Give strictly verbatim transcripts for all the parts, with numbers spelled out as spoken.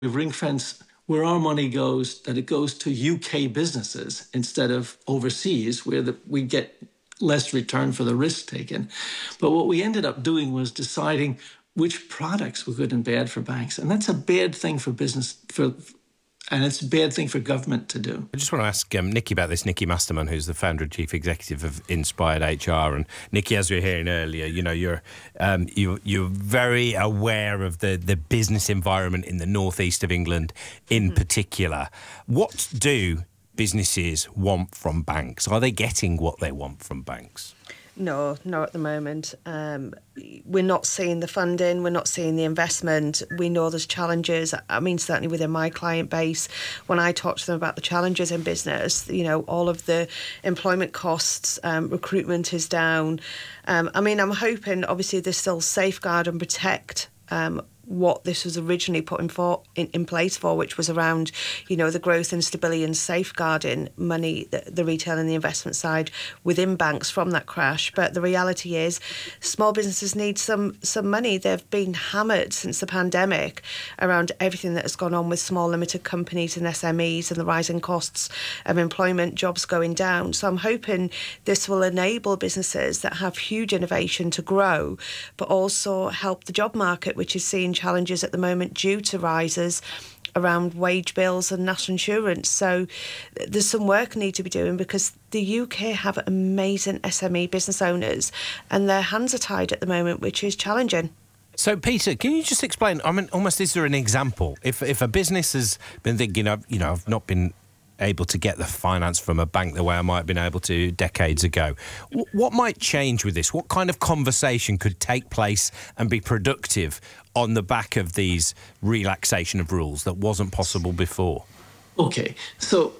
We've ring-fenced where our money goes, that it goes to U K businesses instead of overseas, where the, we get less return for the risk taken. But what we ended up doing was deciding which products were good and bad for banks. And that's a bad thing for business, for, and it's a bad thing for government to do. I just want to ask um, Nikki about this. Nikki Masterman, who's the founder and chief executive of Inspired H R. And Nikki, as we were hearing earlier, you know, you're um, you, you're very aware of the, the business environment in the northeast of England in mm-hmm. particular. What do businesses want from banks? Are they getting what they want from banks? No, no, at the moment. Um, we're not seeing the funding, we're not seeing the investment. We know there's challenges. I mean, certainly within my client base, when I talk to them about the challenges in business, you know, all of the employment costs, um, recruitment is down. Um, I mean, I'm hoping, obviously, there's still safeguard and protect um what this was originally put in, for, in, in place for, which was around, you know, the growth and stability and safeguarding money, the, the retail and the investment side within banks from that crash. But the reality is small businesses need some some money. They've been hammered since the pandemic around everything that has gone on with small limited companies and S M Es and the rising costs of employment, jobs going down. So I'm hoping this will enable businesses that have huge innovation to grow, but also help the job market, which is seeing challenges at the moment due to rises around wage bills and national insurance. So there's some work need to be doing, because the U K have amazing S M E business owners and their hands are tied at the moment, which is challenging. So, Peter, can you just explain, I mean, almost is there an example? If if a business has been thinking, of, you know, I've not been able to get the finance from a bank the way I might have been able to decades ago. W- what might change with this? What kind of conversation could take place and be productive on the back of these relaxation of rules that wasn't possible before? Okay, so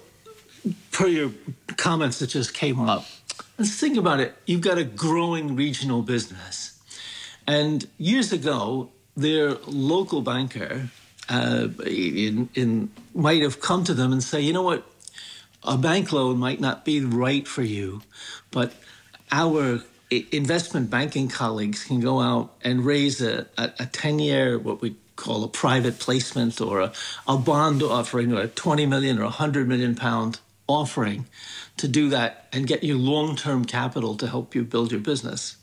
per your comments that just came up, let's think about it. You've got a growing regional business. And years ago, their local banker uh, in, in, might have come to them and say, you know what, a bank loan might not be right for you, but our investment banking colleagues can go out and raise a, a, a ten-year, what we call a private placement, or a, a bond offering, or a twenty million or one hundred million pound offering to do that and get you long-term capital to help you build your business.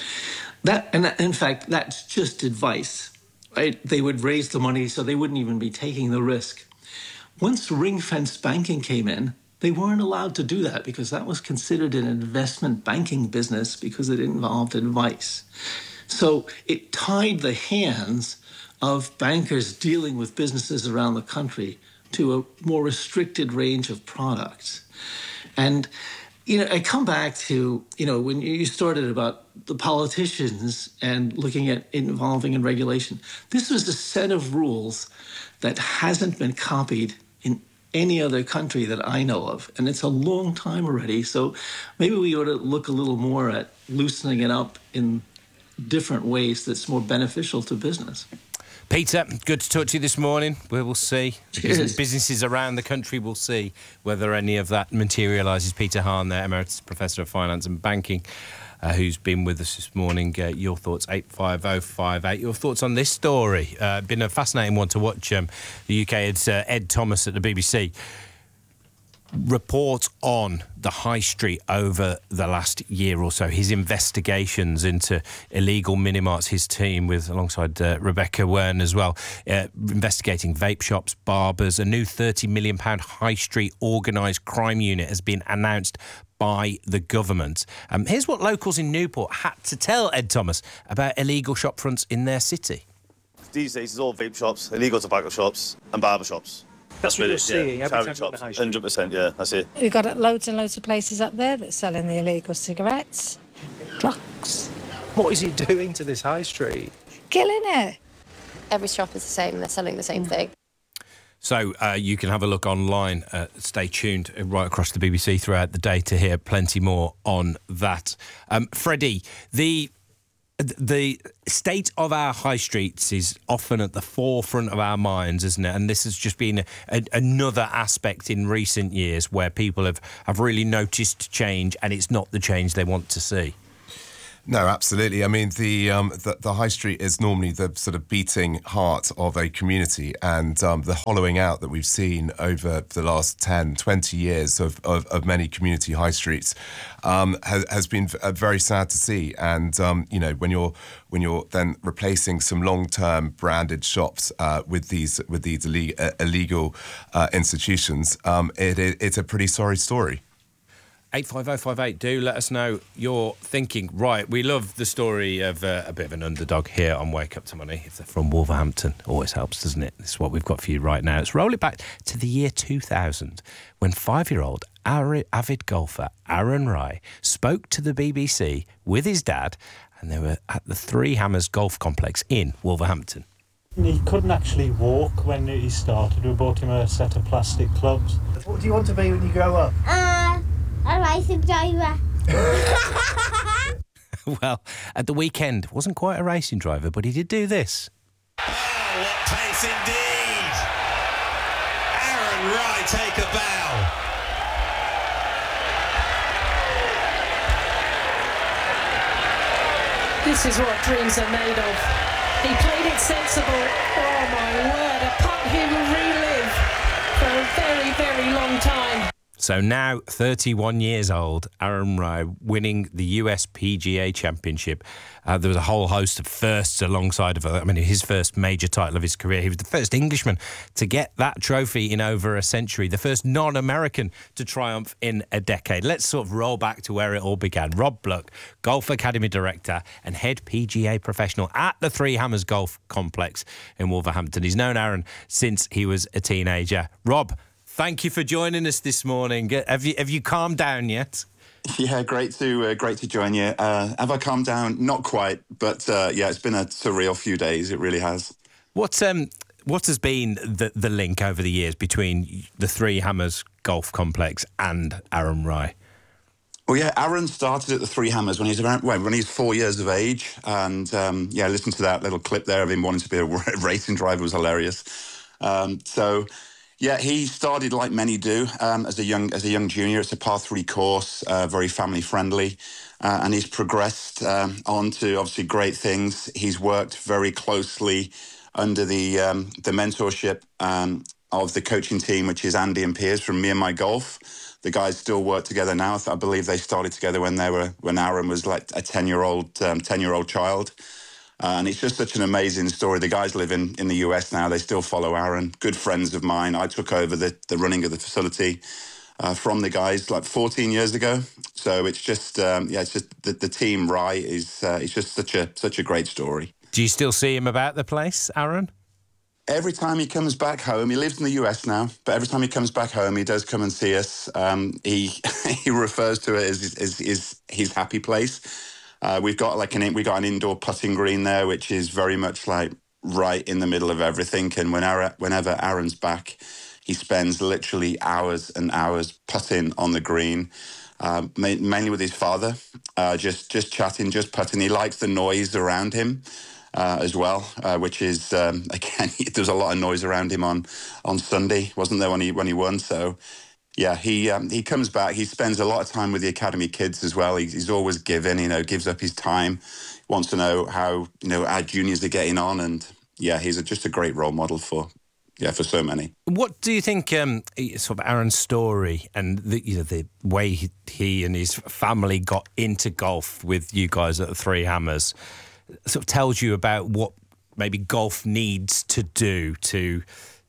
That, and that, in fact, that's just advice, right? They would raise the money so they wouldn't even be taking the risk. Once ring-fenced banking came in, they weren't allowed to do that because that was considered an investment banking business because it involved advice. So it tied the hands of bankers dealing with businesses around the country to a more restricted range of products. And, you know, I come back to, you know, when you started about the politicians and looking at involving in regulation, this was a set of rules that hasn't been copied in any other country that I know of. And it's a long time already. So maybe we ought to look a little more at loosening it up in different ways that's more beneficial to business. Peter, good to talk to you this morning. We will see. Cheers. Businesses around the country will see whether any of that materialises. Peter Hahn there, Emeritus Professor of Finance and Banking, uh, who's been with us this morning. Uh, your thoughts, eight five oh five eight. Your thoughts on this story. Uh, been a fascinating one to watch. Um, the U K, it's uh, Ed Thomas at the B B C. Report on the high street over the last year or so, his investigations into illegal mini-marts, his team with alongside uh, Rebecca Wern as well, uh, investigating vape shops, barbers. A new thirty million pounds high street organised crime unit has been announced by the government. Um, here's what locals in Newport had to tell Ed Thomas about illegal shop fronts in their city. These days it's all vape shops, illegal tobacco shops and barber shops. That's what you're seeing yeah, every time shops, on the high street. one hundred percent, yeah, that's it. We've got loads and loads of places up there that are selling the illegal cigarettes, drugs. What is he doing to this high street? Killing it. Every shop is the same, they're selling the same thing. So uh, you can have a look online. Uh, stay tuned right across the B B C throughout the day to hear plenty more on that. Um, Freddie, the the state of our high streets is often at the forefront of our minds, isn't it? And this has just been a, a, another aspect in recent years where people have, have really noticed change, and it's not the change they want to see. No, absolutely. I mean, the, um, the the high street is normally the sort of beating heart of a community, and um, the hollowing out that we've seen over the last ten, twenty years of, of, of many community high streets um, has, has been very sad to see. And um, you know, when you're when you're then replacing some long-term branded shops uh, with these with these illegal, uh, illegal uh, institutions, um, it, it, it's a pretty sorry story. eight five oh five eight, do let us know your thinking. Right, we love the story of uh, a bit of an underdog here on Wake Up to Money. If they're from Wolverhampton, always helps, doesn't it? This is what we've got for you right now. Let's roll it back to the year two thousand, when five-year-old avid golfer Aaron Rai spoke to the B B C with his dad, and they were at the Three Hammers Golf Complex in Wolverhampton. He couldn't actually walk when he started. We bought him a set of plastic clubs. What do you want to be when you grow up? Uh, a racing driver. Well, at the weekend, wasn't quite a racing driver, but he did do this. Oh, what pace indeed! Aaron Rai take a bow. This is what dreams are made of. He played it sensible. Oh my word, a putt he will relive for a very, very long time. So now, thirty-one years old, Aaron Rai winning the U S P G A Championship. Uh, there was a whole host of firsts alongside of it. I mean, his first major title of his career. He was the first Englishman to get that trophy in over a century, the first non-American to triumph in a decade. Let's sort of roll back to where it all began. Rob Bluck, Golf Academy Director and head P G A professional at the Three Hammers Golf Complex in Wolverhampton. He's known Aaron since he was a teenager. Rob, thank you for joining us this morning. Have you have you calmed down yet? Yeah, great to uh, great to join you. Uh, have I calmed down? Not quite, but uh, yeah, it's been a surreal few days. It really has. What um what has been the the link over the years between the Three Hammers Golf Complex and Aaron Rai? Well, yeah, Aaron started at the Three Hammers when he was around well, when he was four years of age, and um, yeah, listen to that little clip there of him wanting to be a racing driver was hilarious. Um, so. Yeah, he started like many do um, as a young as a young junior. It's a par three course, uh, very family friendly, uh, and he's progressed um, on to obviously great things. He's worked very closely under the um, the mentorship um, of the coaching team, which is Andy and Piers from Me and My Golf. The guys still work together now. I believe they started together when they were when Aaron was like a ten year old um, ten year old child. Uh, and it's just such an amazing story. The guys live in, in the U S now. They still follow Aaron. Good friends of mine. I took over the, the running of the facility uh, from the guys like fourteen years ago. So it's just, um, yeah, it's just the, the team, Rai, is uh, it's just such a such a great story. Do you still see him about the place, Aaron? Every time he comes back home, he lives in the U S now, but every time he comes back home, he does come and see us. Um, he he refers to it as, as, as his happy place. Uh, we've got like an we got an indoor putting green there, which is very much like right in the middle of everything. And whenever whenever Aaron's back, he spends literally hours and hours putting on the green, uh, ma- mainly with his father, uh, just just chatting, just putting. He likes the noise around him uh, as well, uh, which is um, again there's a lot of noise around him on on Sunday, wasn't there when he when he won? So. Yeah, he um, he comes back. He spends a lot of time with the academy kids as well. He's, he's always giving, you know, gives up his time, wants to know how, you know, our juniors are getting on. And yeah, he's a, just a great role model for, yeah, for so many. What do you think, um, sort of Aaron's story and the, you know, the way he, he and his family got into golf with you guys at the Three Hammers sort of tells you about what maybe golf needs to do to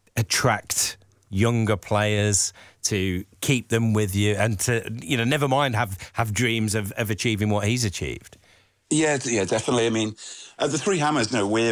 attract younger players, to keep them with you, and to, you know, never mind have have dreams of, of achieving what he's achieved? Yeah, yeah, definitely. I mean, at the Three Hammers, no, we're